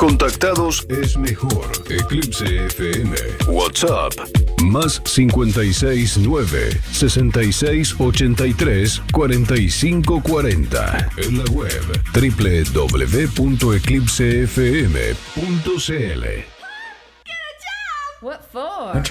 contactados es mejor. Eclipse FM. WhatsApp. Más 569 6683 4540. En la web www.eclipsefm.cl. What for?